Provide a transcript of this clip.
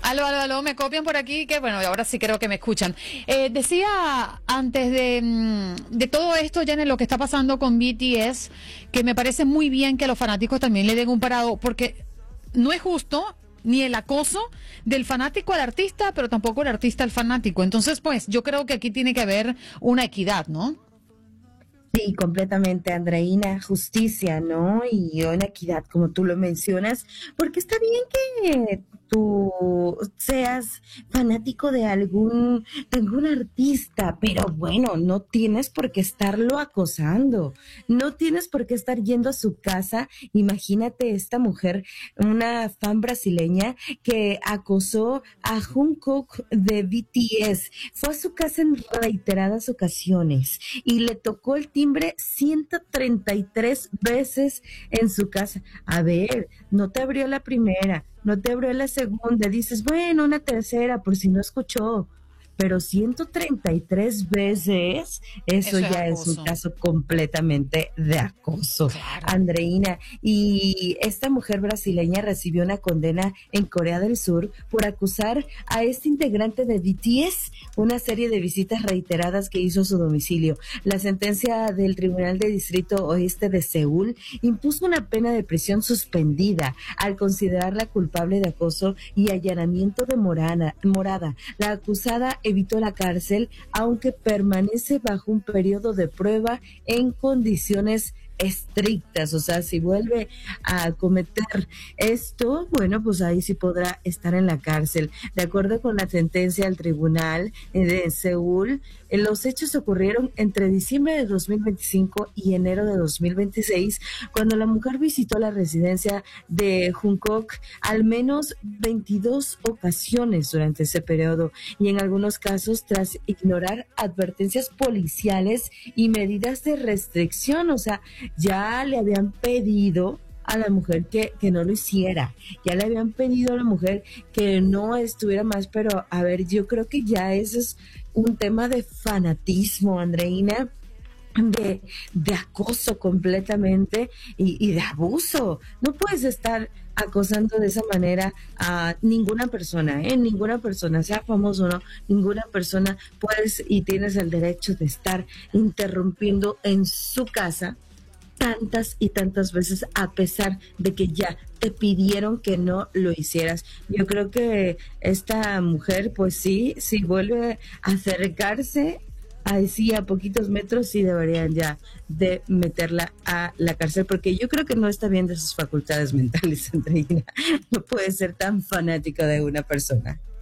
Aló, me copian por aquí, que bueno, ahora sí creo que me escuchan. Decía antes de todo esto, Janet, lo que está pasando con BTS, que me parece muy bien que los fanáticos también le den un parado, porque no es justo ni el acoso del fanático al artista, pero tampoco el artista al fanático. Entonces, pues, yo creo que aquí tiene que haber una equidad, ¿no? Sí, completamente, Andreina, justicia, ¿no? Y una equidad, como tú lo mencionas, porque está bien que tú seas fanático de algún artista, pero bueno, no tienes por qué estarlo acosando, no tienes por qué estar yendo a su casa. Imagínate esta mujer, una fan brasileña que acosó a Jungkook de BTS, fue a su casa en reiteradas ocasiones y le tocó el timbre 133 veces en su casa. A ver, no te abrió la primera, no te abrió la segunda, dices, bueno, una tercera por si no escuchó, pero 133 veces, eso Eso es ya es un acoso. caso completamente de acoso, Claro. Andreina. Y esta mujer brasileña recibió una condena en Corea del Sur por acusar a este integrante de BTS una serie de visitas reiteradas que hizo a su domicilio. La sentencia del Tribunal de Distrito Oeste de Seúl impuso una pena de prisión suspendida al considerarla culpable de acoso y allanamiento de morada. La acusada evitó la cárcel, aunque permanece bajo un periodo de prueba en condiciones estrictas. O sea, si vuelve a cometer esto, bueno, pues ahí sí podrá estar en la cárcel. De acuerdo con la sentencia del tribunal de Seúl, los hechos ocurrieron entre diciembre de 2025 y enero de 2026, cuando la mujer visitó la residencia de Jungkook al menos 22 ocasiones durante ese periodo, y en algunos casos tras ignorar advertencias policiales y medidas de restricción. O sea, ya le habían pedido a la mujer que no lo hiciera, ya le habían pedido a la mujer que no estuviera más, pero a ver, yo creo que ya eso es un tema de fanatismo, Andreina, de acoso completamente y de abuso. No puedes estar acosando de esa manera a ninguna persona, ¿eh? Ninguna persona, sea famoso o no, ninguna persona puedes y tienes el derecho de estar interrumpiendo en su casa tantas y tantas veces, a pesar de que ya te pidieron que no lo hicieras. Yo creo que esta mujer, pues sí, si vuelve a acercarse así a poquitos metros, sí deberían ya de meterla a la cárcel, porque yo creo que no está bien de sus facultades mentales, Andreina. No puede ser tan fanática de una persona.